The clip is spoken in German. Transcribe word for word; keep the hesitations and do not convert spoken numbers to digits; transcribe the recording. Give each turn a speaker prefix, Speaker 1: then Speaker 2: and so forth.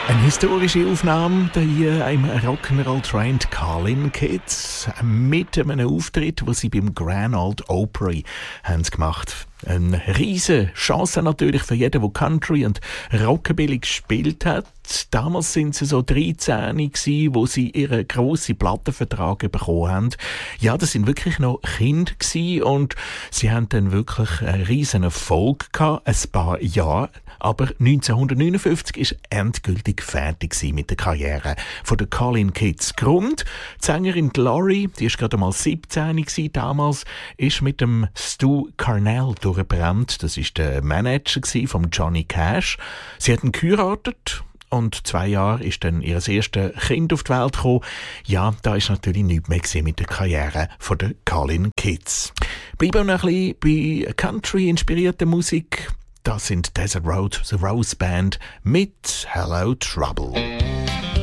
Speaker 1: Eine historische Aufnahme hier im Rock'n'Roll Trained Carlin Kids mit einem Auftritt, den sie beim Grand Ole Opry haben gemacht. Eine riesige Chance natürlich für jeden, der Country und Rockabilly gespielt hat. Damals sind sie so dreizehn gsi, wo sie ihren grossen Plattenvertrag bekommen haben. Ja, das sind wirklich noch Kinder gsi und sie haben dann wirklich einen riesen Erfolg gehabt, ein paar Jahre. Aber neunzehnhundertneunundfünfzig ist endgültig fertig mit der Karriere von den Carlin Kids. Grund: die Sängerin Laurie, die ist gerade mal siebzehn gsi damals, ist mit dem Stu Carnell durchgebrannt. Das ist der Manager von Johnny Cash. Sie hatten geheiratet. Und zwei Jahre ist dann ihr erstes Kind auf die Welt gekommen. Ja, da ist natürlich nichts mehr mit der Karriere der Carlin Kids. Bleiben wir noch ein bisschen bei Country-inspirierter Musik. Das sind Desert Road, The Rose Band mit Hello Trouble.